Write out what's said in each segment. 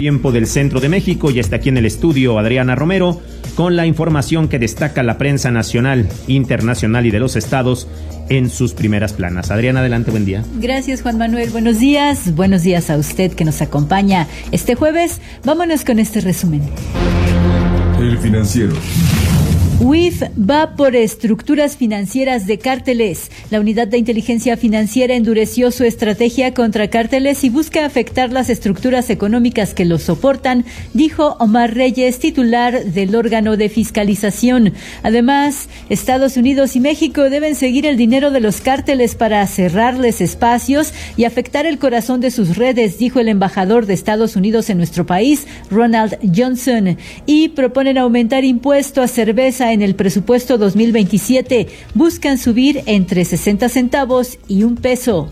Tiempo del centro de México, y está aquí en el estudio Adriana Romero con la información que destaca la prensa nacional, internacional y de los estados en sus primeras planas. Adriana, adelante, buen día. Gracias, Juan Manuel. Buenos días a usted que nos acompaña este jueves. Vámonos con este resumen. El Financiero. UIF va por estructuras financieras de cárteles. La Unidad de Inteligencia Financiera endureció su estrategia contra cárteles y busca afectar las estructuras económicas que los soportan, dijo Omar Reyes, titular del órgano de fiscalización. Además, Estados Unidos y México deben seguir el dinero de los cárteles para cerrarles espacios y afectar el corazón de sus redes, dijo el embajador de Estados Unidos en nuestro país, Ronald Johnson. Y proponen aumentar impuesto a cerveza en el presupuesto 2027. Buscan subir entre 60 centavos y $1.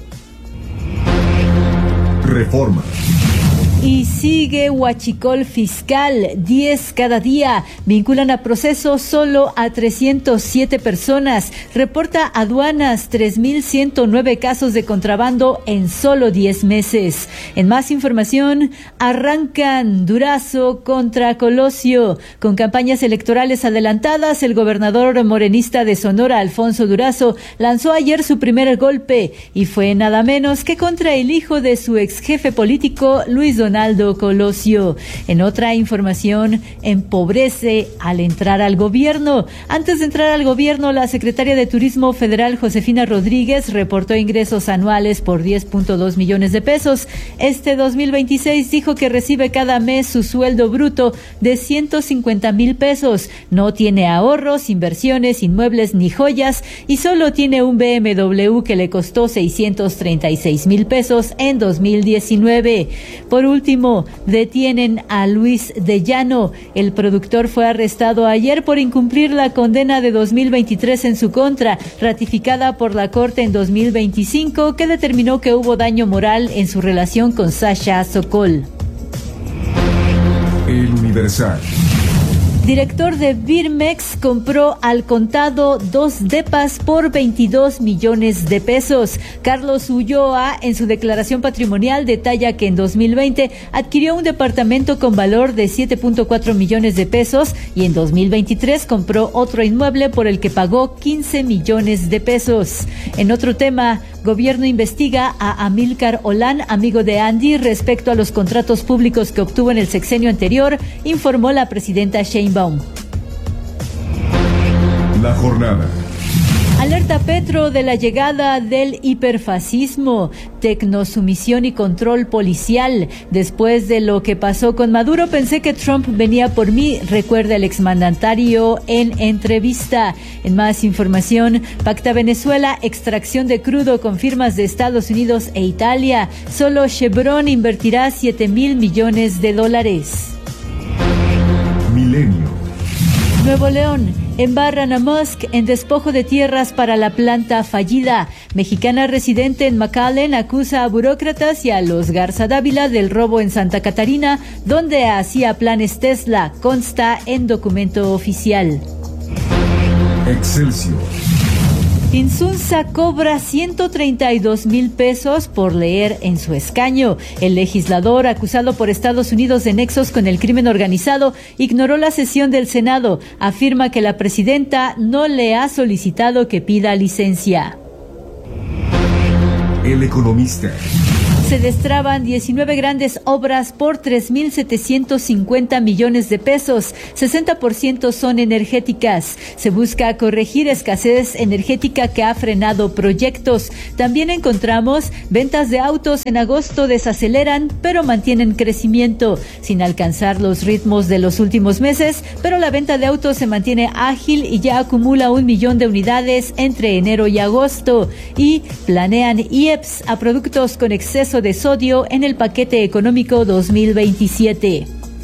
Reforma. Y sigue huachicol fiscal, 10 cada día. Vinculan a proceso solo a 307 personas. Reporta aduanas 3,109 casos de contrabando en solo 10 meses. En más información, arrancan Durazo contra Colosio. Con campañas electorales adelantadas, el gobernador morenista de Sonora, Alfonso Durazo, lanzó ayer su primer golpe y fue nada menos que contra el hijo de su ex jefe político, Luis Donaldo Colosio. En otra información, empobrece al entrar al gobierno. Antes de entrar al gobierno, la secretaria de Turismo Federal, Josefina Rodríguez, reportó ingresos anuales por 10.2 millones de pesos. Este 2026 dijo que recibe cada mes su sueldo bruto de 150,000 pesos. No tiene ahorros, inversiones, inmuebles ni joyas y solo tiene un BMW que le costó 636,000 pesos en 2019. Por último, detienen a Luis de Llano. El productor fue arrestado ayer por incumplir la condena de 2023 en su contra, ratificada por la Corte en 2025, que determinó que hubo daño moral en su relación con Sasha Sokol. El Universal. Director de Birmex compró al contado 2 depas por 22 millones de pesos. Carlos Ulloa, en su declaración patrimonial, detalla que en 2020 adquirió un departamento con valor de 7.4 millones de pesos y en 2023 compró otro inmueble por el que pagó 15 millones de pesos. En otro tema, gobierno investiga a Amílcar Olán, amigo de Andy, respecto a los contratos públicos que obtuvo en el sexenio anterior, informó la presidenta Sheinbaum. La jornada. Alerta Petro de la llegada del hiperfascismo, tecnosumisión y control policial. Después de lo que pasó con Maduro, pensé que Trump venía por mí, recuerda el exmandatario en entrevista. En más información, pacta Venezuela extracción de crudo con firmas de Estados Unidos e Italia. Solo Chevron invertirá $7,000 millones. Milenio. Nuevo León, embarran a Musk en despojo de tierras para la planta fallida. Mexicana residente en McAllen acusa a burócratas y a los Garza Dávila del robo en Santa Catarina, donde hacía planes Tesla, consta en documento oficial. Excelsior. Insunza cobra 132,000 pesos por leer en su escaño. El legislador, acusado por Estados Unidos de nexos con el crimen organizado, ignoró la sesión del Senado. Afirma que la presidenta no le ha solicitado que pida licencia. El Economista. Se destraban 19 grandes obras por 3,750 millones de pesos. 60% son energéticas. Se busca corregir escasez energética que ha frenado proyectos. También encontramos ventas de autos en agosto desaceleran, pero mantienen crecimiento, sin alcanzar los ritmos de los últimos meses, pero la venta de autos se mantiene ágil y ya acumula 1 millón de unidades entre enero y agosto. Y planean IEPS a productos con exceso de sodio en el paquete económico 2027.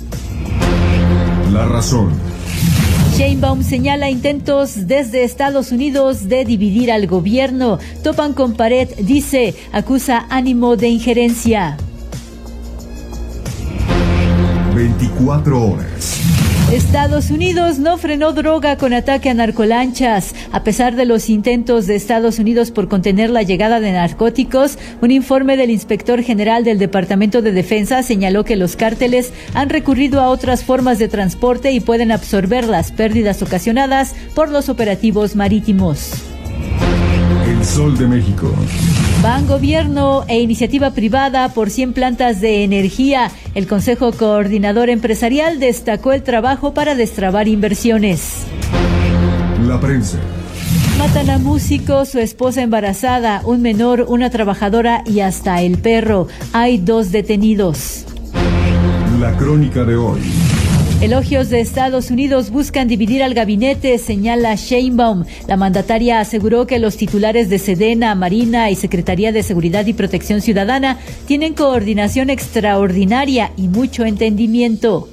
La razón. Sheinbaum señala intentos desde Estados Unidos de dividir al gobierno. Topan con pared, dice, acusa ánimo de injerencia. 24 horas. Estados Unidos no frenó droga con ataque a narcolanchas. A pesar de los intentos de Estados Unidos por contener la llegada de narcóticos, un informe del inspector general del Departamento de Defensa señaló que los cárteles han recurrido a otras formas de transporte y pueden absorber las pérdidas ocasionadas por los operativos marítimos. El Sol de México. Van gobierno e iniciativa privada por 100 plantas de energía. El Consejo Coordinador Empresarial destacó el trabajo para destrabar inversiones. La prensa. Matan a músico, su esposa embarazada, un menor, una trabajadora y hasta el perro. Hay 2 detenidos. La crónica de hoy. Elogios de Estados Unidos buscan dividir al gabinete, señala Sheinbaum. La mandataria aseguró que los titulares de Sedena, Marina y Secretaría de Seguridad y Protección Ciudadana tienen coordinación extraordinaria y mucho entendimiento.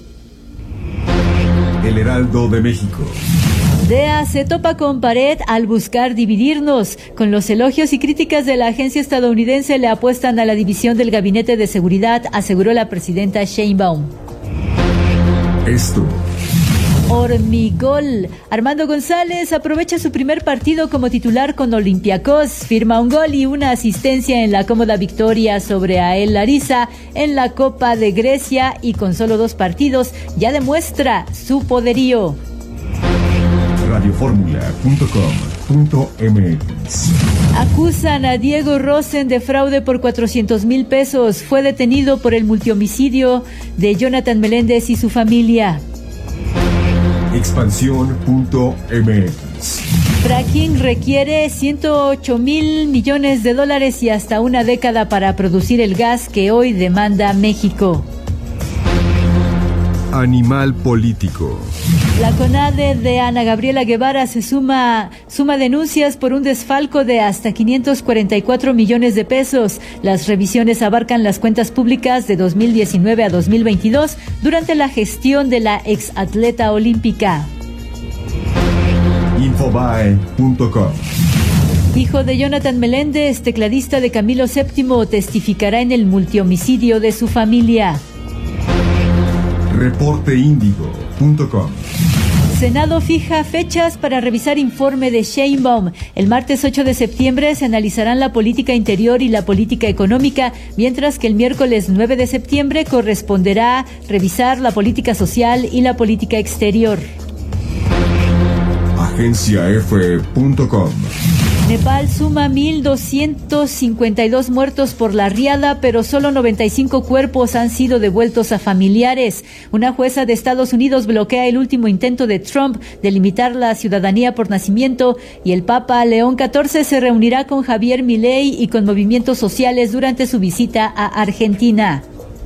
El Heraldo de México. DEA se topa con pared al buscar dividirnos. Con los elogios y críticas de la agencia estadounidense le apuestan a la división del gabinete de seguridad, aseguró la presidenta Sheinbaum. Esto. Hormigol. Armando González aprovecha su primer partido como titular con Olympiacos, firma un gol y una asistencia en la cómoda victoria sobre Ael Larissa en la Copa de Grecia y con solo 2 partidos ya demuestra su poderío. Radioformula.com.mx. Acusan a Diego Rosen de fraude por 400,000 pesos. Fue detenido por el multihomicidio de Jonathan Meléndez y su familia. Expansión.mx. Fracking requiere 108,000 millones de dólares y hasta una década para producir el gas que hoy demanda México. Animal político. La CONADE de Ana Gabriela Guevara suma denuncias por un desfalco de hasta 544 millones de pesos. Las revisiones abarcan las cuentas públicas de 2019 a 2022 durante la gestión de la exatleta olímpica. Infobae.com. Hijo de Jonathan Meléndez, tecladista de Camilo VII, testificará en el multihomicidio de su familia. Reporteindigo.com. Senado fija fechas para revisar informe de Sheinbaum. El martes 8 de septiembre se analizarán la política interior y la política económica, mientras que el miércoles 9 de septiembre corresponderá revisar la política social y la política exterior. AgenciaF.com. Nepal suma 1,252 muertos por la riada, pero solo 95 cuerpos han sido devueltos a familiares. Una jueza de Estados Unidos bloquea el último intento de Trump de limitar la ciudadanía por nacimiento y el Papa León XIV se reunirá con Javier Milei y con movimientos sociales durante su visita a Argentina.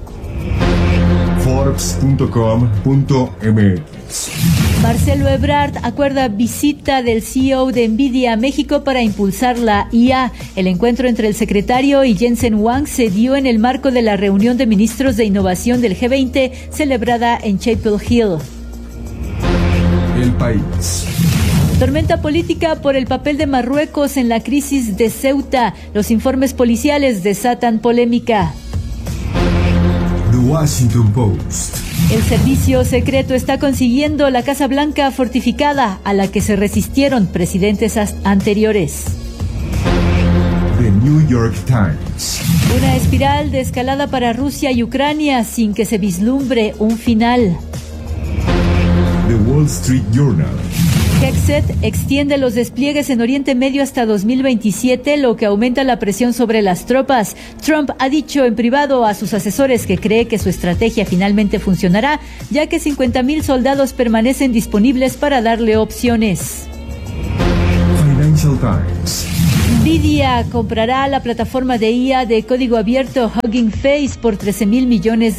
Forbes.com.mx. Marcelo Ebrard acuerda visita del CEO de Nvidia a México para impulsar la IA. El encuentro entre el secretario y Jensen Huang se dio en el marco de la reunión de ministros de innovación del G20 celebrada en Chapel Hill. El País. Tormenta política por el papel de Marruecos en la crisis de Ceuta. Los informes policiales desatan polémica. The Washington Post. El servicio secreto está consiguiendo la Casa Blanca fortificada a la que se resistieron presidentes anteriores. The New York Times. Una espiral de escalada para Rusia y Ucrania sin que se vislumbre un final. The Wall Street Journal. Hexet extiende los despliegues en Oriente Medio hasta 2027, lo que aumenta la presión sobre las tropas. Trump ha dicho en privado a sus asesores que cree que su estrategia finalmente funcionará, ya que 50,000 soldados permanecen disponibles para darle opciones. Financial Times. Nvidia comprará la plataforma de IA de código abierto Hugging Face por $13,000 millones.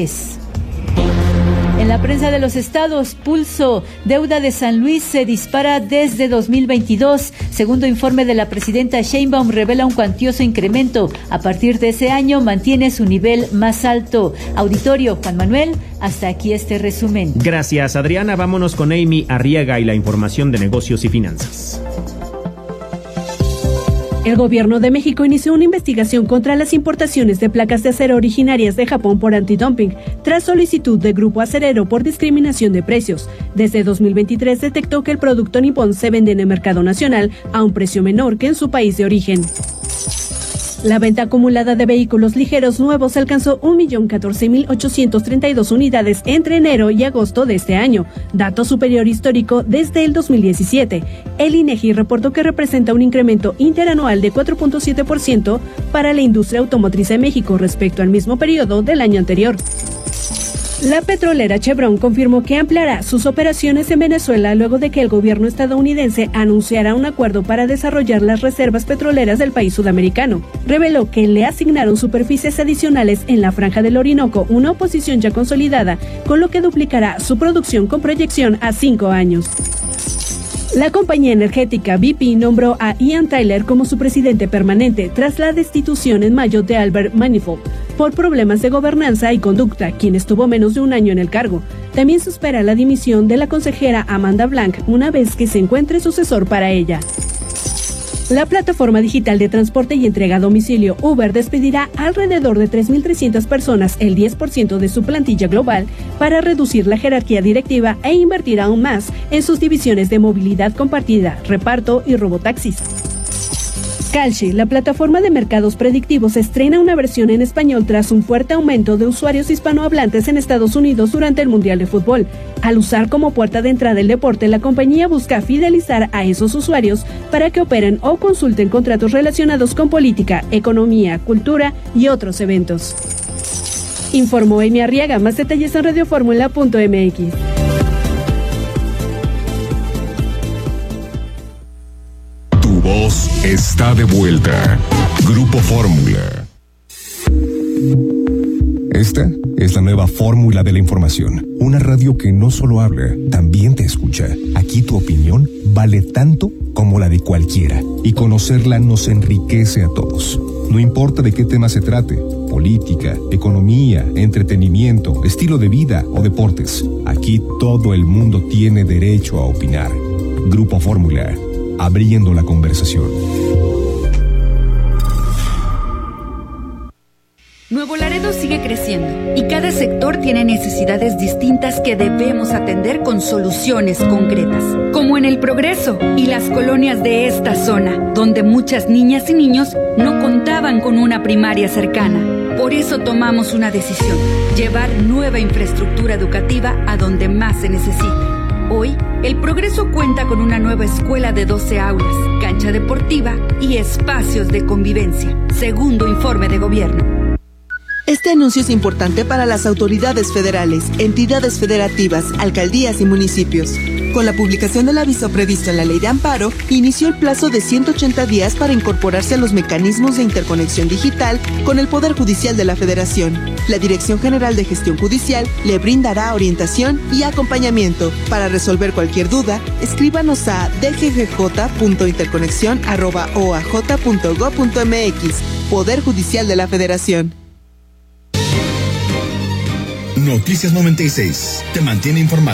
En la prensa de los estados, Pulso, deuda de San Luis se dispara desde 2022. Segundo informe de la presidenta Sheinbaum revela un cuantioso incremento. A partir de ese año mantiene su nivel más alto. Auditorio, Juan Manuel, hasta aquí este resumen. Gracias, Adriana. Vámonos con Amy Arriaga y la información de negocios y finanzas. El gobierno de México inició una investigación contra las importaciones de placas de acero originarias de Japón por antidumping, tras solicitud de Grupo Acerero por discriminación de precios. Desde 2023 detectó que el producto nipón se vende en el mercado nacional a un precio menor que en su país de origen. La venta acumulada de vehículos ligeros nuevos alcanzó 1.014.832 unidades entre enero y agosto de este año, dato superior histórico desde el 2017. El INEGI reportó que representa un incremento interanual de 4.7% para la industria automotriz de México respecto al mismo periodo del año anterior. La petrolera Chevron confirmó que ampliará sus operaciones en Venezuela luego de que el gobierno estadounidense anunciara un acuerdo para desarrollar las reservas petroleras del país sudamericano. Reveló que le asignaron superficies adicionales en la Franja del Orinoco, una posición ya consolidada, con lo que duplicará su producción con proyección a 5 años. La compañía energética BP nombró a Ian Tyler como su presidente permanente tras la destitución en mayo de Albert Manifold por problemas de gobernanza y conducta, quien estuvo menos de un año en el cargo. También se espera la dimisión de la consejera Amanda Blanc una vez que se encuentre sucesor para ella. La plataforma digital de transporte y entrega a domicilio Uber despedirá alrededor de 3.300 personas, el 10% de su plantilla global, para reducir la jerarquía directiva e invertir aún más en sus divisiones de movilidad compartida, reparto y robotaxis. Kalshi, la plataforma de mercados predictivos, estrena una versión en español tras un fuerte aumento de usuarios hispanohablantes en Estados Unidos durante el Mundial de Fútbol. Al usar como puerta de entrada el deporte, la compañía busca fidelizar a esos usuarios para que operen o consulten contratos relacionados con política, economía, cultura y otros eventos. Informó Amy Arriaga. Más detalles en radioformula.mx. Voz está de vuelta. Grupo Fórmula. Esta es la nueva fórmula de la información. Una radio que no solo habla, también te escucha. Aquí tu opinión vale tanto como la de cualquiera. Y conocerla nos enriquece a todos. No importa de qué tema se trate. Política, economía, entretenimiento, estilo de vida o deportes. Aquí todo el mundo tiene derecho a opinar. Grupo Fórmula. Abriendo la conversación. Nuevo Laredo sigue creciendo y cada sector tiene necesidades distintas que debemos atender con soluciones concretas, como en El Progreso y las colonias de esta zona, donde muchas niñas y niños no contaban con una primaria cercana. Por eso tomamos una decisión: llevar nueva infraestructura educativa a donde más se necesita. Hoy, El Progreso cuenta con una nueva escuela de 12 aulas, cancha deportiva y espacios de convivencia, segundo informe de gobierno. Este anuncio es importante para las autoridades federales, entidades federativas, alcaldías y municipios. Con la publicación del aviso previsto en la Ley de Amparo, inició el plazo de 180 días para incorporarse a los mecanismos de interconexión digital con el Poder Judicial de la Federación. La Dirección General de Gestión Judicial le brindará orientación y acompañamiento. Para resolver cualquier duda, escríbanos a dggj.interconexion@oaj.gov.mx. Poder Judicial de la Federación. Noticias 96. Te mantiene informado.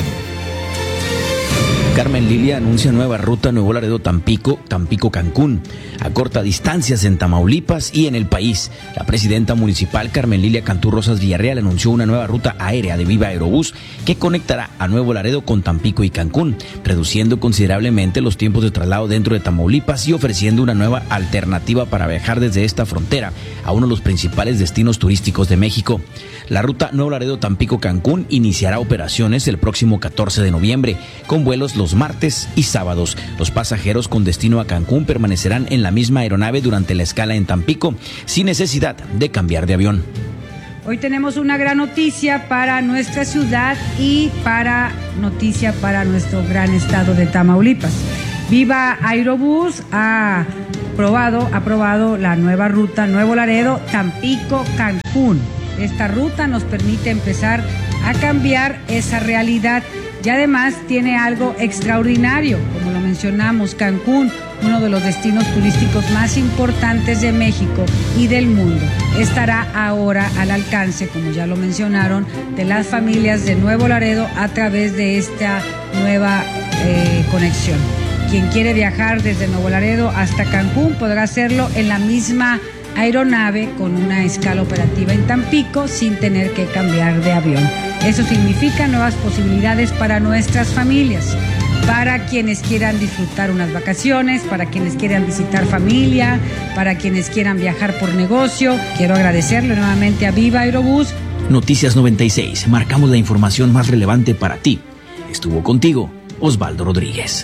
Carmen Lilia anuncia nueva ruta Nuevo Laredo-Tampico, Tampico-Cancún, a corta distancias en Tamaulipas y en el país. La presidenta municipal Carmen Lilia Cantú Rosas Villarreal anunció una nueva ruta aérea de Viva Aerobús que conectará a Nuevo Laredo con Tampico y Cancún, reduciendo considerablemente los tiempos de traslado dentro de Tamaulipas y ofreciendo una nueva alternativa para viajar desde esta frontera a uno de los principales destinos turísticos de México. La ruta Nuevo Laredo-Tampico-Cancún iniciará operaciones el próximo 14 de noviembre, con vuelos los martes y sábados. Los pasajeros con destino a Cancún permanecerán en la misma aeronave durante la escala en Tampico, sin necesidad de cambiar de avión. Hoy tenemos una gran noticia para nuestra ciudad y noticia para nuestro gran estado de Tamaulipas. Viva Aerobús ha aprobado la nueva ruta Nuevo Laredo, Tampico, Cancún. Esta ruta nos permite empezar a cambiar esa realidad y además tiene algo extraordinario, como lo mencionamos, Cancún, uno de los destinos turísticos más importantes de México y del mundo, estará ahora al alcance, como ya lo mencionaron, de las familias de Nuevo Laredo a través de esta nueva conexión. Quien quiere viajar desde Nuevo Laredo hasta Cancún podrá hacerlo en la misma aeronave con una escala operativa en Tampico sin tener que cambiar de avión. Eso significa nuevas posibilidades para nuestras familias, para quienes quieran disfrutar unas vacaciones, para quienes quieran visitar familia, para quienes quieran viajar por negocio. Quiero agradecerle nuevamente a Viva Aerobús. Noticias 96, marcamos la información más relevante para ti. Estuvo contigo Osvaldo Rodríguez.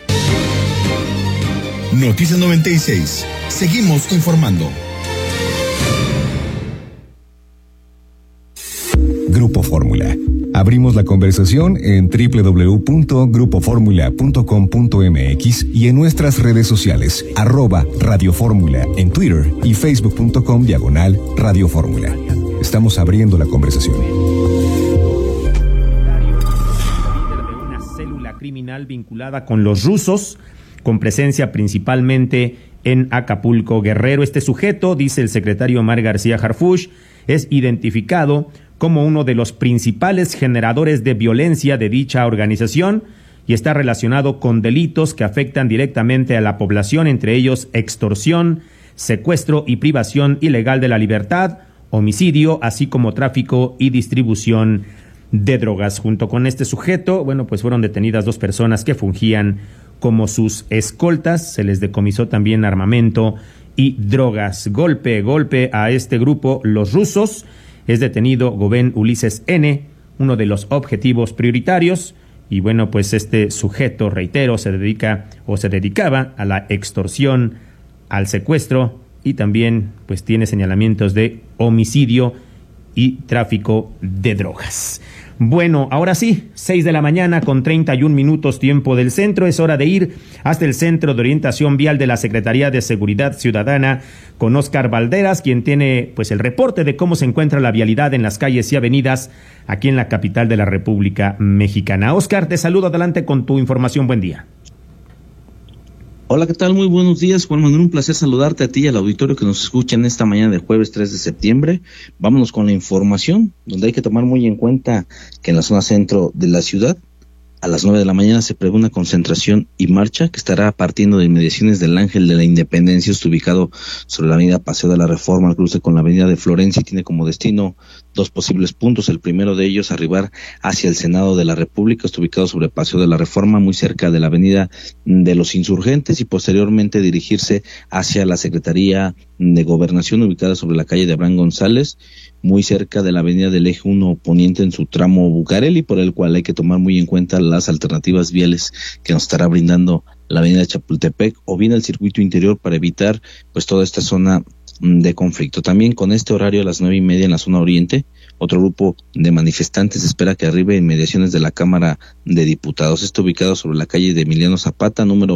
Noticias 96, seguimos informando. Grupo Fórmula. Abrimos la conversación en www.grupoformula.com.mx y en nuestras redes sociales, @Radio Fórmula en Twitter y Facebook.com/Radio Fórmula. Estamos abriendo la conversación. Líder de una célula criminal vinculada con los rusos, con presencia principalmente en Acapulco, Guerrero. Este sujeto, dice el secretario Omar García Harfuch, es identificado como uno de los principales generadores de violencia de dicha organización y está relacionado con delitos que afectan directamente a la población, entre ellos extorsión, secuestro y privación ilegal de la libertad, homicidio, así como tráfico y distribución de drogas. Junto con este sujeto, pues fueron detenidas 2 personas que fungían como sus escoltas. Se les decomisó también armamento y drogas. Golpe a este grupo, los rusos. Es detenido Goben Ulises N., uno de los objetivos prioritarios. Y este sujeto, reitero, se dedicaba a la extorsión, al secuestro y también tiene señalamientos de homicidio y tráfico de drogas. Ahora sí, 6 de la mañana con 31 minutos tiempo del centro. Es hora de ir hasta el Centro de Orientación Vial de la Secretaría de Seguridad Ciudadana con Óscar Valderas, quien tiene el reporte de cómo se encuentra la vialidad en las calles y avenidas aquí en la capital de la República Mexicana. Óscar, te saludo, adelante con tu información. Buen día. Hola, ¿qué tal? Muy buenos días, Juan Manuel. Un placer saludarte a ti y al auditorio que nos escucha en esta mañana de jueves 3 de septiembre. Vámonos con la información, donde hay que tomar muy en cuenta que en la zona centro de la ciudad, a las 9 de la mañana se prevé una concentración y marcha que estará partiendo de inmediaciones del Ángel de la Independencia. Está ubicado sobre la avenida Paseo de la Reforma, al cruce con la avenida de Florencia, y tiene como destino 2 posibles puntos. El primero de ellos, arribar hacia el Senado de la República. Está ubicado sobre Paseo de la Reforma, muy cerca de la avenida de los Insurgentes, y posteriormente dirigirse hacia la Secretaría de Gobernación, ubicada sobre la calle de Abraham González, muy cerca de la avenida del Eje 1 Poniente en su tramo Bucareli, por el cual hay que tomar muy en cuenta las alternativas viales que nos estará brindando la avenida Chapultepec o bien el circuito interior para evitar toda esta zona de conflicto. También con este horario a las 9:30 en la zona oriente, otro grupo de manifestantes espera que arribe en inmediaciones de la Cámara de Diputados. Está ubicado sobre la calle de Emiliano Zapata, número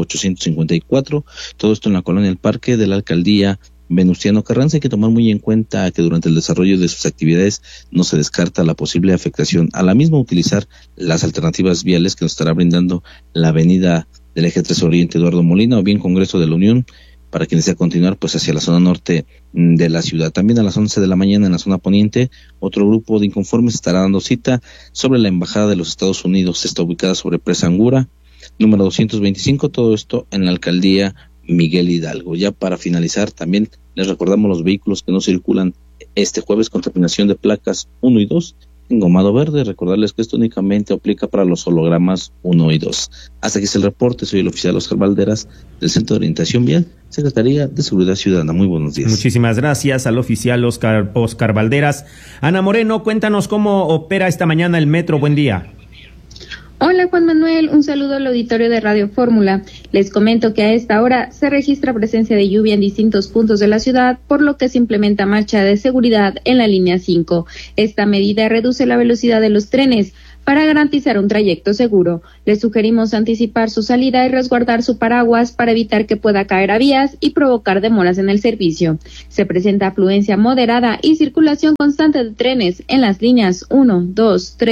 854, todo esto en la colonia El Parque de la alcaldía Venustiano Carranza. Hay que tomar muy en cuenta que durante el desarrollo de sus actividades no se descarta la posible afectación a la misma, utilizar las alternativas viales que nos estará brindando la avenida del Eje 3 Oriente Eduardo Molina o bien Congreso de la Unión, para quienes desea continuar hacia la zona norte de la ciudad. También a las 11 de la mañana en la zona poniente, otro grupo de inconformes estará dando cita sobre la Embajada de los Estados Unidos. Está ubicada sobre Presa Angura, número 225, todo esto en la alcaldía Miguel Hidalgo. Ya para finalizar, también les recordamos los vehículos que no circulan este jueves con terminación de placas 1 y 2 engomado verde. Recordarles que esto únicamente aplica para los hologramas 1 y 2. Hasta aquí es el reporte. Soy el oficial Óscar Valderas del Centro de Orientación Vial, Secretaría de Seguridad Ciudadana. Muy buenos días. Muchísimas gracias al oficial Óscar Valderas. Ana Moreno, cuéntanos cómo opera esta mañana el metro. Buen día. Hola Juan Manuel, un saludo al auditorio de Radio Fórmula. Les comento que a esta hora se registra presencia de lluvia en distintos puntos de la ciudad, por lo que se implementa marcha de seguridad en la línea 5. Esta medida reduce la velocidad de los trenes para garantizar un trayecto seguro. Les sugerimos anticipar su salida y resguardar su paraguas para evitar que pueda caer a vías y provocar demoras en el servicio. Se presenta afluencia moderada y circulación constante de trenes en las líneas 1, 2, 3,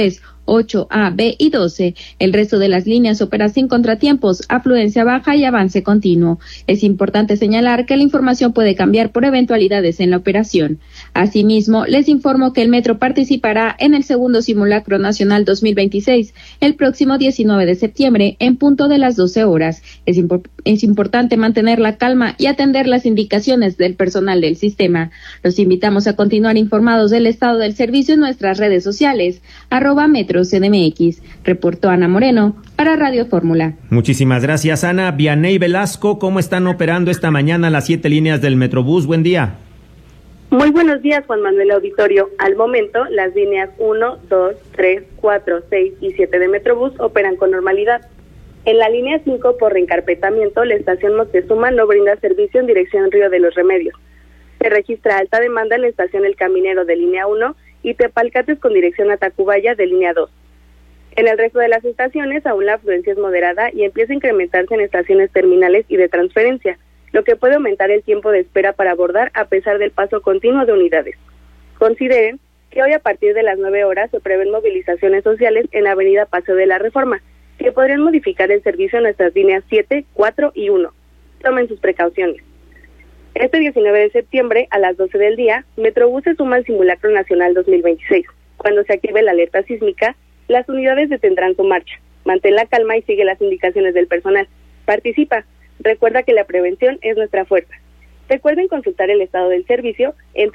8, A, B y 12. El resto de las líneas opera sin contratiempos, afluencia baja y avance continuo. Es importante señalar que la información puede cambiar por eventualidades en la operación. Asimismo, les informo que el metro participará en el segundo simulacro nacional 2026 el próximo 19 de septiembre en punto de las 12 horas. Es importante mantener la calma y atender las indicaciones del personal del sistema. Los invitamos a continuar informados del estado del servicio en nuestras redes sociales, @MetroCDMX. Reportó Ana Moreno para Radio Fórmula. Muchísimas gracias, Ana. Vianey Velasco, ¿cómo están operando esta mañana las 7 líneas del Metrobús? Buen día. Muy buenos días, Juan Manuel Auditorio. Al momento, las líneas 1, 2, 3, 4, 6 y 7 de Metrobús operan con normalidad. En la línea 5, por reencarpetamiento, la estación Moctezuma no brinda servicio en dirección Río de los Remedios. Se registra alta demanda en la estación El Caminero de línea 1 y Tepalcates con dirección a Tacubaya de línea 2. En el resto de las estaciones, aún la afluencia es moderada y empieza a incrementarse en estaciones terminales y de transferencia, lo que puede aumentar el tiempo de espera para abordar a pesar del paso continuo de unidades. Consideren que hoy a partir de las 9 horas se prevén movilizaciones sociales en Avenida Paseo de la Reforma, que podrían modificar el servicio en nuestras líneas 7, 4 y 1. Tomen sus precauciones. Este 19 de septiembre, a las 12 del día, Metrobús se suma al Simulacro Nacional 2026. Cuando se active la alerta sísmica, las unidades detendrán su marcha. Mantén la calma y sigue las indicaciones del personal. Participa. Recuerda que la prevención es nuestra fuerza. Recuerden consultar el estado del servicio en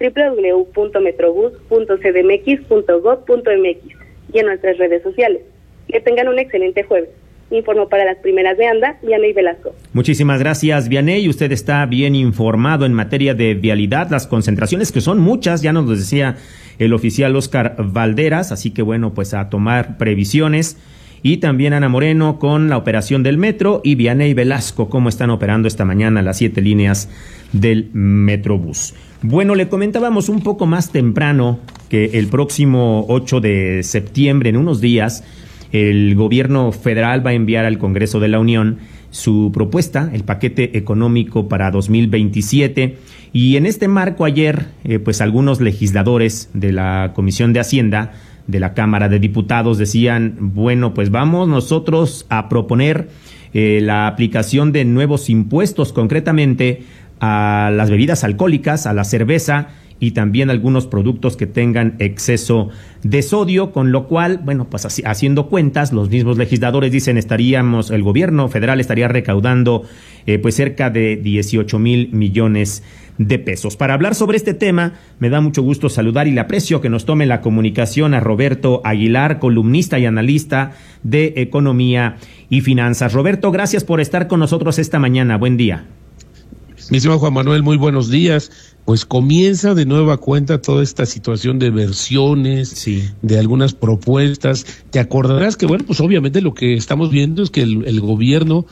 www.metrobus.cdmx.gov.mx y en nuestras redes sociales. Que tengan un excelente jueves. Informo para las primeras de ANDA, Vianey Velasco. Muchísimas gracias, Vianey. Usted está bien informado en materia de vialidad. Las concentraciones, que son muchas, ya nos lo decía el oficial Oscar Valderas, así que bueno, pues a tomar previsiones. Y también Ana Moreno con la operación del metro y Vianey Velasco, cómo están operando esta mañana las 7 líneas del Metrobús. Bueno, le comentábamos un poco más temprano que el próximo 8 de septiembre, en unos días, el gobierno federal va a enviar al Congreso de la Unión su propuesta, el paquete económico para 2027. Y en este marco ayer, pues algunos legisladores de la Comisión de Hacienda de la Cámara de Diputados decían, bueno, pues vamos nosotros a proponer la aplicación de nuevos impuestos, concretamente a las bebidas alcohólicas, a la cerveza y también algunos productos que tengan exceso de sodio, con lo cual, bueno, pues haciendo cuentas, los mismos legisladores dicen el gobierno federal estaría recaudando pues cerca de 18,000 millones de pesos. Para hablar sobre este tema, me da mucho gusto saludar y le aprecio que nos tome la comunicación a Roberto Aguilar, columnista y analista de economía y finanzas. Roberto, gracias por estar con nosotros esta mañana. Buen día. Mi estimado Juan Manuel, muy buenos días. Pues comienza de nueva cuenta toda esta situación de versiones, de algunas propuestas. Te acordarás que, bueno, pues obviamente lo que estamos viendo es que el gobierno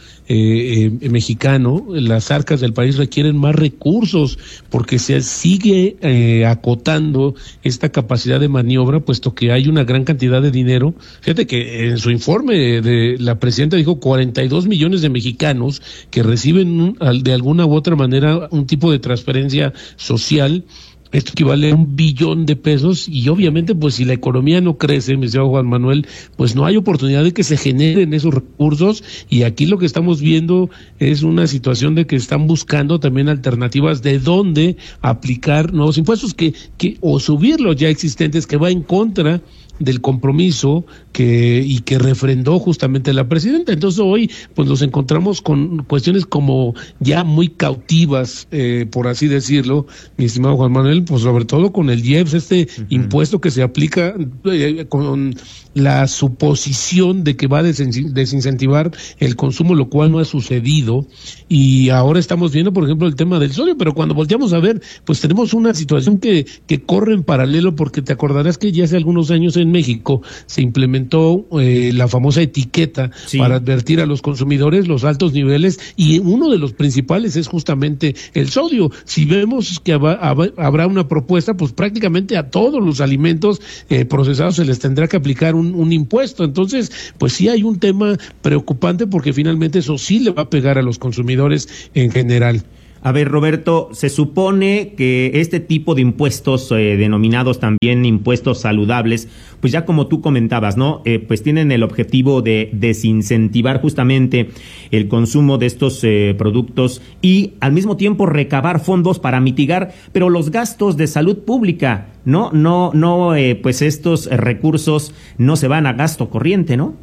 mexicano, las arcas del país requieren más recursos porque se sigue acotando esta capacidad de maniobra, puesto que hay una gran cantidad de dinero. Fíjate que en su informe de la presidenta dijo 42 millones de mexicanos que reciben de alguna u otra manera un tipo de transferencia social. Esto equivale a 1 billón de pesos y obviamente pues si la economía no crece, mi señor Juan Manuel, pues no hay oportunidad de que se generen esos recursos, y aquí lo que estamos viendo es una situación de que están buscando también alternativas de dónde aplicar nuevos impuestos o subir los ya existentes, que va en contra del compromiso que refrendó justamente la presidenta. Entonces hoy pues nos encontramos con cuestiones como ya muy cautivas, por así decirlo, mi estimado Juan Manuel, pues sobre todo con el IEPS, impuesto que se aplica con la suposición de que va a desincentivar el consumo, lo cual no ha sucedido, y ahora estamos viendo, por ejemplo, el tema del sodio, pero cuando volteamos a ver, pues tenemos una situación que corre en paralelo, porque te acordarás que ya hace algunos años en México se implementó la famosa etiqueta para advertir a los consumidores los altos niveles, y uno de los principales es justamente el sodio. Si vemos que habrá una propuesta, pues prácticamente a todos los alimentos procesados se les tendrá que aplicar un impuesto. Entonces, pues sí hay un tema preocupante, porque finalmente eso sí le va a pegar a los consumidores en general. A ver, Roberto, se supone que este tipo de impuestos, denominados también impuestos saludables, pues ya como tú comentabas, ¿no? Pues tienen el objetivo de desincentivar justamente el consumo de estos productos y al mismo tiempo recabar fondos para mitigar, pero los gastos de salud pública, ¿no? Pues estos recursos no se van a gasto corriente, ¿no?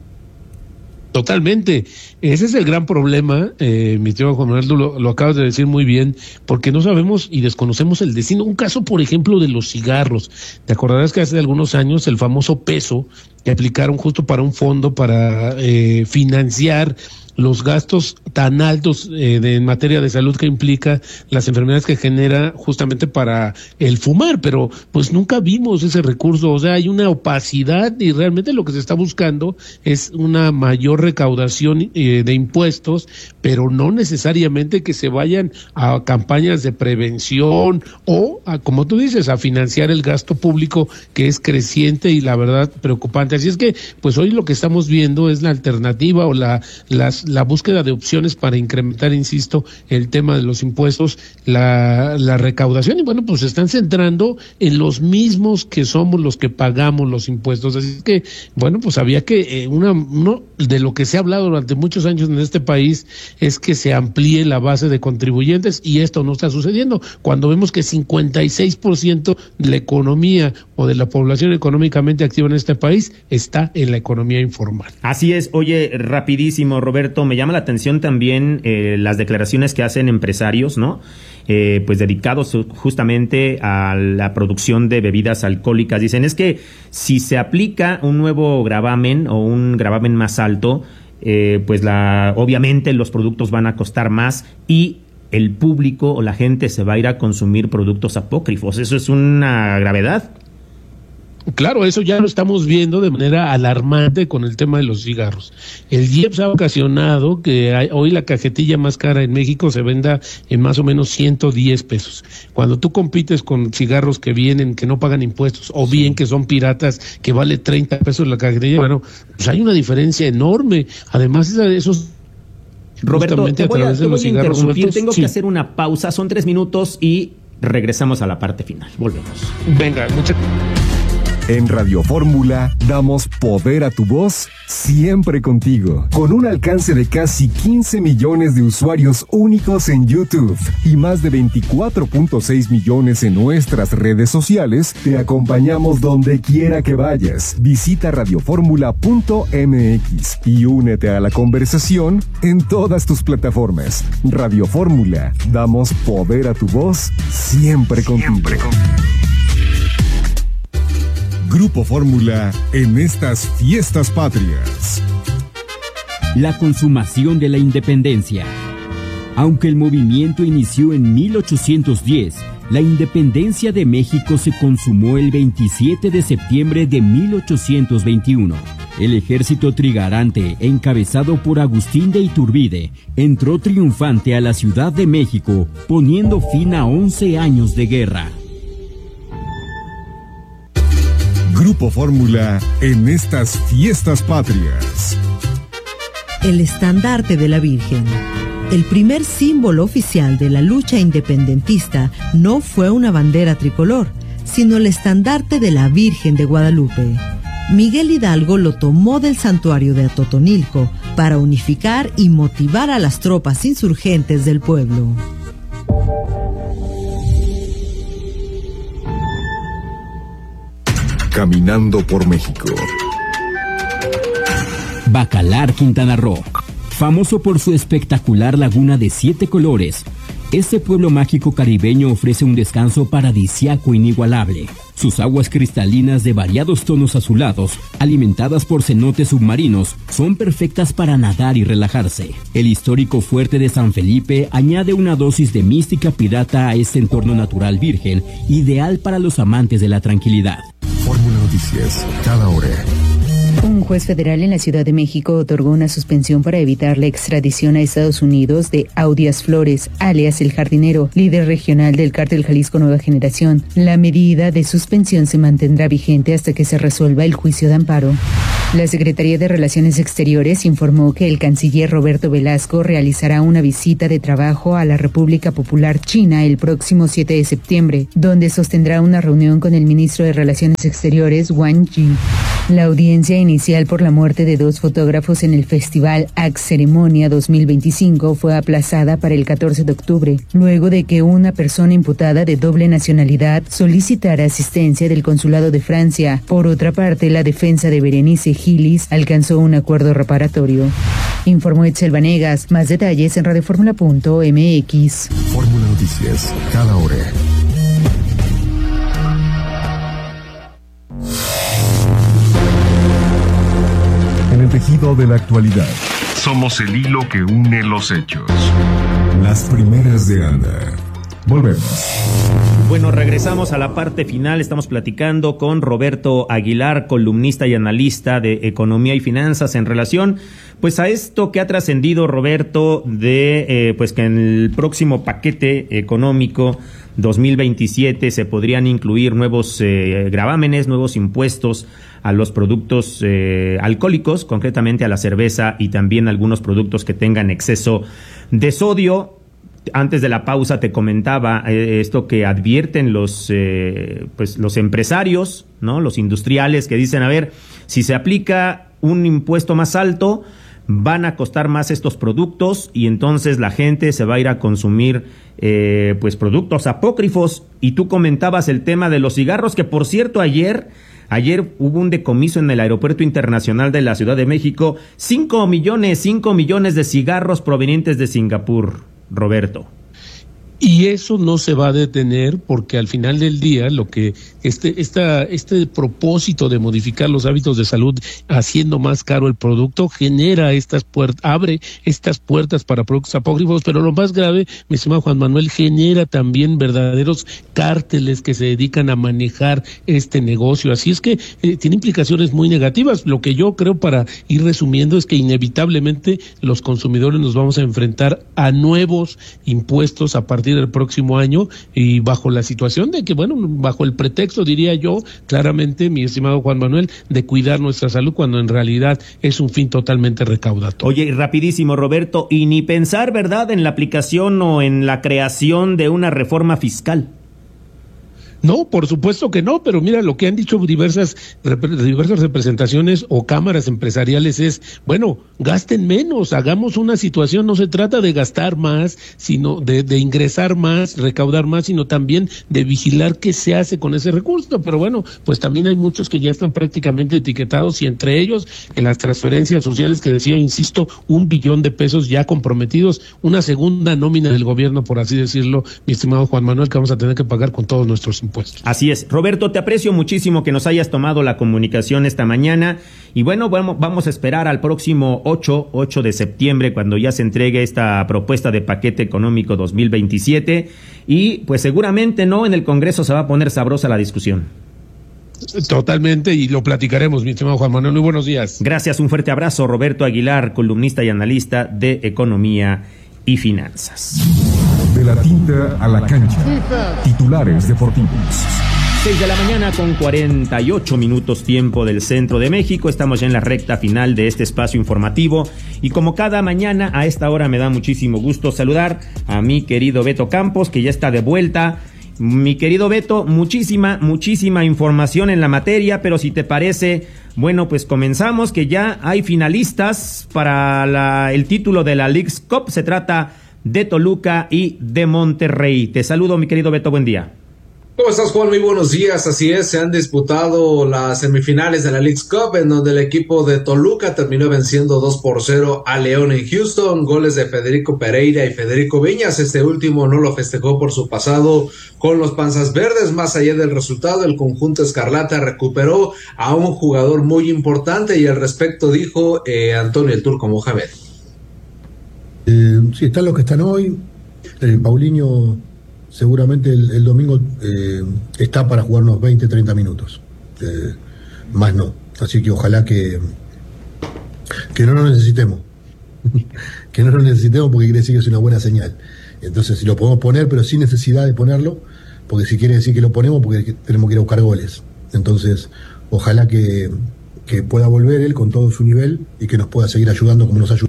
Totalmente. Ese es el gran problema, mi tío Juan Manuel, lo acabas de decir muy bien, porque no sabemos y desconocemos el destino. Un caso, por ejemplo, de los cigarros. Te acordarás que hace algunos años el famoso peso que aplicaron justo para un fondo para financiar los gastos tan altos en materia de salud que implica las enfermedades que genera justamente para el fumar, pero pues nunca vimos ese recurso. O sea, hay una opacidad y realmente lo que se está buscando es una mayor recaudación de impuestos, pero no necesariamente que se vayan a campañas de prevención o, como tú dices, a financiar el gasto público, que es creciente y la verdad preocupante. Así es que pues hoy lo que estamos viendo es la alternativa o la búsqueda de opciones para incrementar, insisto, el tema de los impuestos, la recaudación, y bueno, pues se están centrando en los mismos que somos los que pagamos los impuestos. Así que, bueno, pues había que, uno de lo que se ha hablado durante muchos años en este país es que se amplíe la base de contribuyentes, y esto no está sucediendo. Cuando vemos que 56% de la economía o de la población económicamente activa en este país está en la economía informal. Así es. Oye, rapidísimo, Roberto, me llama la atención también las declaraciones que hacen empresarios, ¿no? Pues dedicados justamente a la producción de bebidas alcohólicas. Dicen, es que si se aplica un nuevo gravamen o un gravamen más alto, pues obviamente los productos van a costar más y el público o la gente se va a ir a consumir productos apócrifos. Eso es una gravedad. Claro, eso ya lo estamos viendo de manera alarmante con el tema de los cigarros. El IEPS ha ocasionado que hoy la cajetilla más cara en México se venda en más o menos 110 pesos. Cuando tú compites con cigarros que vienen, que no pagan impuestos, o bien que son piratas, que vale 30 pesos la cajetilla, bueno, pues hay una diferencia enorme. Además, esos... Roberto, te voy a interrumpir, tengo sí. que hacer una pausa, son 3 minutos y regresamos a la parte final. Volvemos. Venga, muchas gracias. En Radio Fórmula damos poder a tu voz siempre contigo. Con un alcance de casi 15 millones de usuarios únicos en YouTube y más de 24.6 millones en nuestras redes sociales, te acompañamos donde quiera que vayas. Visita radioformula.mx y únete a la conversación en todas tus plataformas. Radio Fórmula, damos poder a tu voz siempre contigo. Grupo Fórmula en estas fiestas patrias. La consumación de la independencia. Aunque el movimiento inició en 1810, la independencia de México se consumó el 27 de septiembre de 1821. El ejército trigarante, encabezado por Agustín de Iturbide, entró triunfante a la Ciudad de México, poniendo fin a 11 años de guerra. Grupo Fórmula en estas fiestas patrias. El estandarte de la Virgen. El primer símbolo oficial de la lucha independentista no fue una bandera tricolor, sino el estandarte de la Virgen de Guadalupe. Miguel Hidalgo lo tomó del santuario de Atotonilco para unificar y motivar a las tropas insurgentes del pueblo. Caminando por México. Bacalar, Quintana Roo. Famoso por su espectacular laguna de 7 colores, este pueblo mágico caribeño ofrece un descanso paradisíaco inigualable. Sus aguas cristalinas de variados tonos azulados, alimentadas por cenotes submarinos, son perfectas para nadar y relajarse. El histórico fuerte de San Felipe añade una dosis de mística pirata a este entorno natural virgen, ideal para los amantes de la tranquilidad. Fórmula Noticias, cada hora. Un juez federal en la Ciudad de México otorgó una suspensión para evitar la extradición a Estados Unidos de Audias Flores, alias El Jardinero, líder regional del Cártel Jalisco Nueva Generación. La medida de suspensión se mantendrá vigente hasta que se resuelva el juicio de amparo. La Secretaría de Relaciones Exteriores informó que el canciller Roberto Velasco realizará una visita de trabajo a la República Popular China el próximo 7 de septiembre, donde sostendrá una reunión con el ministro de Relaciones Exteriores, Wang Yi. La audiencia inicial por la muerte de 2 fotógrafos en el Festival Axe Ceremonia 2025 fue aplazada para el 14 de octubre, luego de que una persona imputada de doble nacionalidad solicitara asistencia del Consulado de Francia. Por otra parte, la defensa de Berenice Gilis alcanzó un acuerdo reparatorio. Informó Etzel Vanegas. Más detalles en radioformula.mx. Fórmula Noticias, cada hora. En el tejido de la actualidad. Somos el hilo que une los hechos. Las primeras de Anda. Volvemos. Bueno, regresamos a la parte final. Estamos platicando con Roberto Aguilar, columnista y analista de economía y finanzas, en relación pues a esto que ha trascendido, Roberto, de pues que en el próximo paquete económico 2027 se podrían incluir nuevos gravámenes, nuevos impuestos a los productos alcohólicos, concretamente a la cerveza y también algunos productos que tengan exceso de sodio. Antes de la pausa te comentaba esto que advierten los empresarios, ¿no? Los industriales, que dicen, a ver, si se aplica un impuesto más alto, van a costar más estos productos y entonces la gente se va a ir a consumir pues productos apócrifos. Y tú comentabas el tema de los cigarros, que por cierto ayer hubo un decomiso en el Aeropuerto Internacional de la Ciudad de México, 5 millones de cigarros provenientes de Singapur, Roberto. Y eso no se va a detener porque al final del día lo que este propósito de modificar los hábitos de salud haciendo más caro el producto genera abre estas puertas para productos apócrifos, pero lo más grave, mi estimado Juan Manuel, genera también verdaderos cárteles que se dedican a manejar este negocio. Así es que tiene implicaciones muy negativas. Lo que yo creo, para ir resumiendo, es que inevitablemente los consumidores nos vamos a enfrentar a nuevos impuestos a partir del próximo año, y bajo la situación de que, bueno, bajo el pretexto, diría yo, claramente, mi estimado Juan Manuel, de cuidar nuestra salud, cuando en realidad es un fin totalmente recaudatorio. Oye, y rapidísimo, Roberto, y ni pensar, ¿verdad?, en la aplicación o en la creación de una reforma fiscal. No, por supuesto que no, pero mira, lo que han dicho diversas representaciones o cámaras empresariales es, bueno, gasten menos, hagamos una situación, no se trata de gastar más, sino de ingresar más, recaudar más, sino también de vigilar qué se hace con ese recurso. Pero bueno, pues también hay muchos que ya están prácticamente etiquetados, y entre ellos en las transferencias sociales que decía, insisto, 1 billón de pesos ya comprometidos, una segunda nómina del gobierno, por así decirlo, mi estimado Juan Manuel, que vamos a tener que pagar con todos nuestros impuestos. Así es. Roberto, te aprecio muchísimo que nos hayas tomado la comunicación esta mañana, y bueno, vamos a esperar al próximo 8 de septiembre, cuando ya se entregue esta propuesta de paquete económico 2027, y pues seguramente no en el Congreso se va a poner sabrosa la discusión. Totalmente, y lo platicaremos, mi estimado Juan Manuel. Muy buenos días. Gracias, un fuerte abrazo. Roberto Aguilar, columnista y analista de economía y finanzas. De la tinta a la cancha. Titulares deportivos. 6 de la mañana con 48 minutos, tiempo del centro de México. Estamos ya en la recta final de este espacio informativo, y como cada mañana a esta hora me da muchísimo gusto saludar a mi querido Beto Campos, que ya está de vuelta. Mi querido Beto, muchísima información en la materia, pero si te parece, bueno, pues comenzamos, que ya hay finalistas para el título de la Leagues Cup. Se trata de Toluca y de Monterrey. Te saludo, mi querido Beto, buen día. ¿Cómo estás, Juan? Muy buenos días. Así es, se han disputado las semifinales de la Leagues Cup, en donde el equipo de Toluca terminó venciendo 2-0 a León en Houston, goles de Federico Pereira y Federico Viñas. Este último no lo festejó por su pasado con los Panzas Verdes. Más allá del resultado, el conjunto escarlata recuperó a un jugador muy importante, y al respecto dijo Antonio el Turco Mohamed. Sí, están los que están hoy. Paulinho seguramente el domingo está para jugarnos 20-30 minutos. Más no. Así que ojalá que no lo necesitemos. Que no lo necesitemos, porque quiere decir que es una buena señal. Entonces, si lo podemos poner, pero sin necesidad de ponerlo, porque si quiere decir que lo ponemos, porque tenemos que ir a buscar goles. Entonces, ojalá que que pueda volver él con todo su nivel y que nos pueda seguir ayudando como nos ayuda.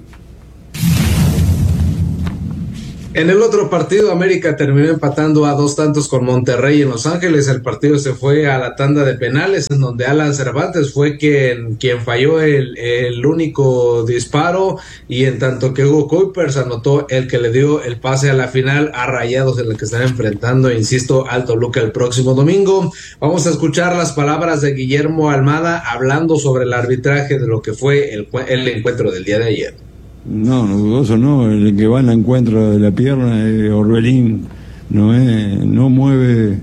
En el otro partido, América terminó empatando a 2 tantos con Monterrey en Los Ángeles. El partido se fue a la tanda de penales, en donde Alan Cervantes fue quien falló el único disparo, y en tanto que Hugo Kuipers anotó el que le dio el pase a la final a Rayados, en el que están enfrentando, insisto, al Toluca el próximo domingo. Vamos a escuchar las palabras de Guillermo Almada hablando sobre el arbitraje de lo que fue el encuentro del día de ayer. No, dudoso no, el que va al encuentro de la pierna es Orbelín, no mueve,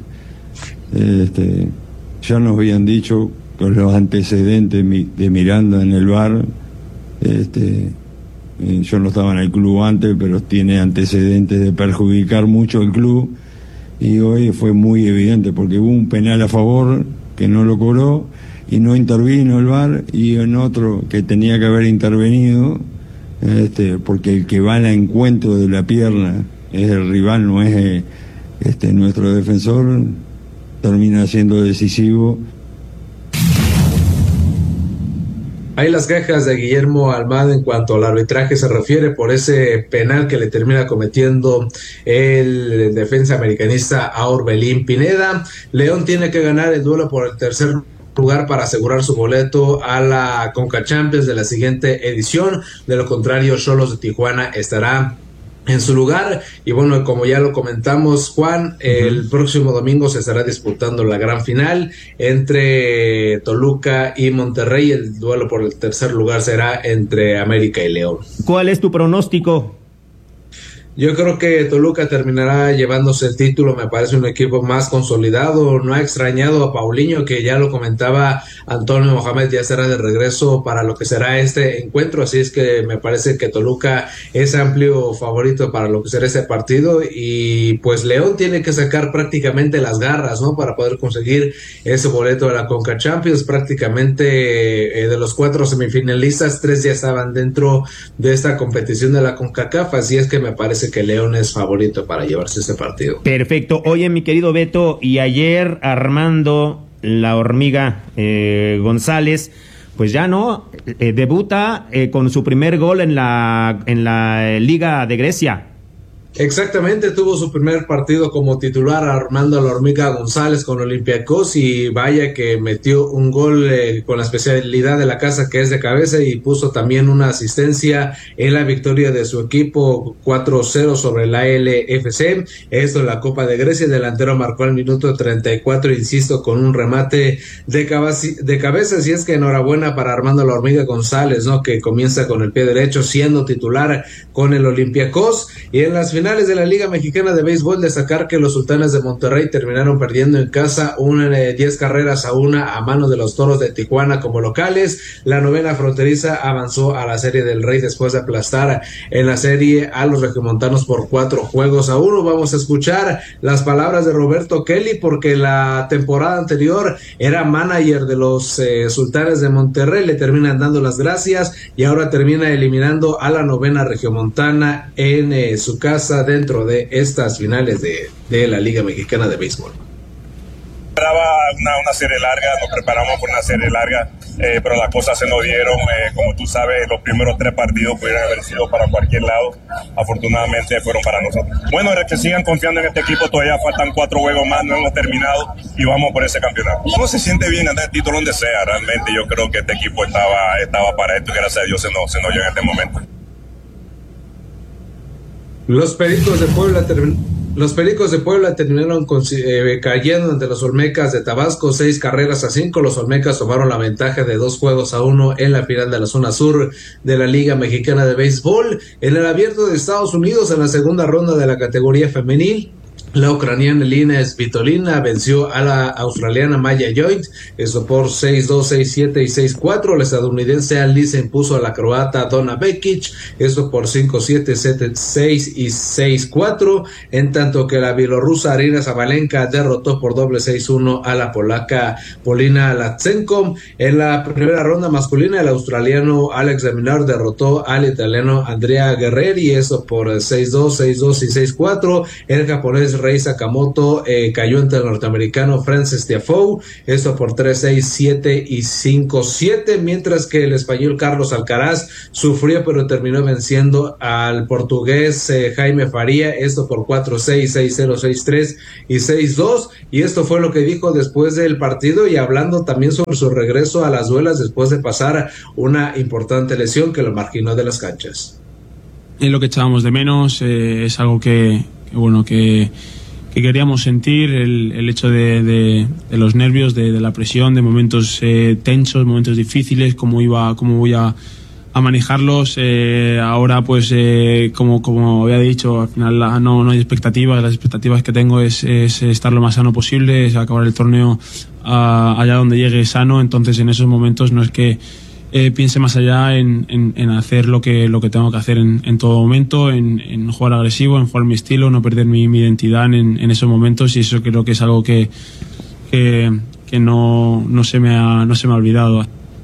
ya nos habían dicho con los antecedentes de Miranda en el VAR, yo no estaba en el club antes, pero tiene antecedentes de perjudicar mucho el club, y hoy fue muy evidente porque hubo un penal a favor que no lo cobró y no intervino el VAR, y en otro que tenía que haber intervenido, porque el que va al encuentro de la pierna es el rival, no es nuestro defensor, termina siendo decisivo. Hay las quejas de Guillermo Almada en cuanto al arbitraje se refiere por ese penal que le termina cometiendo el defensa americanista a Orbelín Pineda. León tiene que ganar el duelo por el tercer lugar para asegurar su boleto a la Conca Champions de la siguiente edición. De lo contrario, Xolos de Tijuana estará en su lugar. Y bueno, como ya lo comentamos, Juan, el próximo domingo se estará disputando la gran final entre Toluca y Monterrey. El duelo por el tercer lugar será entre América y León. ¿Cuál es tu pronóstico? Yo creo que Toluca terminará llevándose el título. Me parece un equipo más consolidado. No ha extrañado a Paulinho, que ya lo comentaba Antonio Mohamed, ya será de regreso para lo que será este encuentro. Así es que me parece que Toluca es amplio favorito para lo que será ese partido. Y pues León tiene que sacar prácticamente las garras, ¿no?, para poder conseguir ese boleto de la Conca Champions. Prácticamente de los 4 semifinalistas, 3 ya estaban dentro de esta competición de la CONCACAF. Así es que me parece que León es favorito para llevarse este partido. Perfecto. Oye, mi querido Beto, y ayer Armando la Hormiga González, pues ya debuta con su primer gol en la Liga de Grecia. Exactamente, tuvo su primer partido como titular Armando la Hormiga González con Olympiacos, y vaya que metió un gol con la especialidad de la casa, que es de cabeza, y puso también una asistencia en la victoria de su equipo 4-0 sobre la LFC. Esto en la Copa de Grecia. El delantero marcó al minuto 34, insisto, con un remate de cabeza. Así es que enhorabuena para Armando la Hormiga González, ¿no?, que comienza con el pie derecho siendo titular con el Olympiacos. Y en las finales de la Liga Mexicana de Béisbol, destacar que los Sultanes de Monterrey terminaron perdiendo en casa 10 carreras a 1 a mano de los Toros de Tijuana como locales. La novena fronteriza avanzó a la Serie del Rey después de aplastar en la serie a los regiomontanos por 4-1. Vamos a escuchar las palabras de Roberto Kelly, porque la temporada anterior era manager de los Sultanes de Monterrey. Le terminan dando las gracias y ahora termina eliminando a la novena regiomontana en su casa dentro de estas finales de la Liga Mexicana de Béisbol. Esperaba una serie larga, nos preparamos por una serie larga, pero las cosas se nos dieron. Como tú sabes, los primeros 3 partidos pudieran haber sido para cualquier lado. Afortunadamente fueron para nosotros. Bueno, que sigan confiando en este equipo. Todavía faltan 4 juegos más, no hemos terminado y vamos por ese campeonato. No se siente bien ganar el título donde sea. Realmente yo creo que este equipo estaba para esto, y gracias a Dios se nos dio en este momento. Los Pericos de Puebla terminaron cayendo ante los Olmecas de Tabasco 6-5. Los Olmecas tomaron la ventaja de 2-1 en la final de la zona sur de la Liga Mexicana de Béisbol. En el Abierto de Estados Unidos, en la segunda ronda de la categoría femenil, la ucraniana Elina Svitolina venció a la australiana Maya Joint, eso por 6-2, 6-7 y 6-4. La estadounidense Alice impuso a la croata Donna Bekic, eso por 5-7, 7-6 y 6-4, en tanto que la bielorrusa Arina Zabalenka derrotó por doble 6-1 a la polaca Polina Latsenko. En la primera ronda masculina, el australiano Alex de Minaur derrotó al italiano Andrea Guerreri, eso por 6-2, 6-2 y 6-4. El japonés Rei Sakamoto cayó ante el norteamericano Frances Tiafoe, esto por 3-6, 7 y 5-7, mientras que el español Carlos Alcaraz sufrió pero terminó venciendo al portugués Jaime Faría, esto por 4-6, 6-0, 6-3 y 6-2, y esto fue lo que dijo después del partido y hablando también sobre su regreso a las duelas después de pasar una importante lesión que lo marginó de las canchas. Es lo que echábamos de menos, es algo que queríamos sentir, el hecho de los nervios, de la presión, de momentos tensos, momentos difíciles, cómo voy a manejarlos. Ahora pues como había dicho, al final no hay expectativas, las expectativas que tengo es estar lo más sano posible, es acabar el torneo allá donde llegue sano. Entonces en esos momentos no es que piense más allá en hacer lo que tengo que hacer en todo momento, en jugar agresivo, en jugar mi estilo, no perder mi identidad en esos momentos, y eso creo que es algo que no se me ha olvidado.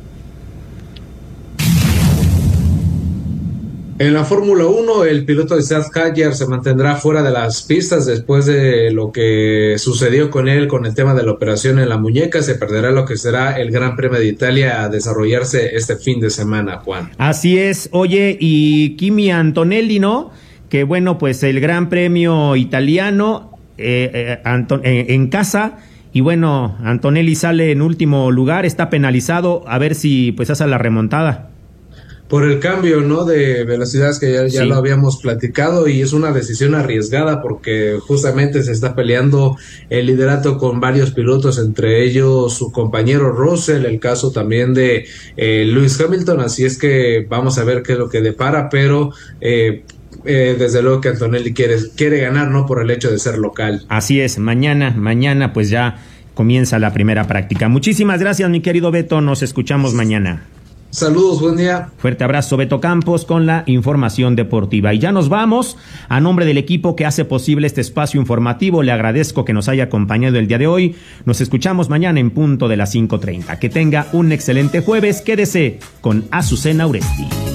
En la Fórmula 1, el piloto de Seat Kajer se mantendrá fuera de las pistas después de lo que sucedió con él con el tema de la operación en la muñeca. Se perderá lo que será el Gran Premio de Italia a desarrollarse este fin de semana, Juan. Así es. Oye, y Kimi Antonelli, ¿no? Que bueno, pues el Gran Premio italiano en casa. Y bueno, Antonelli sale en último lugar, está penalizado, a ver si pues hace la remontada. Por el cambio, ¿no?, de velocidades que ya Sí. lo habíamos platicado, y es una decisión arriesgada porque justamente se está peleando el liderato con varios pilotos, entre ellos su compañero Russell, el caso también de Lewis Hamilton, así es que vamos a ver qué es lo que depara, pero desde luego que Antonelli quiere ganar, ¿no?, por el hecho de ser local. Así es, mañana pues ya comienza la primera práctica. Muchísimas gracias, mi querido Beto, nos escuchamos mañana. Saludos, buen día. Fuerte abrazo, Beto Campos, con la información deportiva. Y ya nos vamos. A nombre del equipo que hace posible este espacio informativo, le agradezco que nos haya acompañado el día de hoy. Nos escuchamos mañana en punto de las 5:30. Que tenga un excelente jueves. Quédese con Azucena Uresti.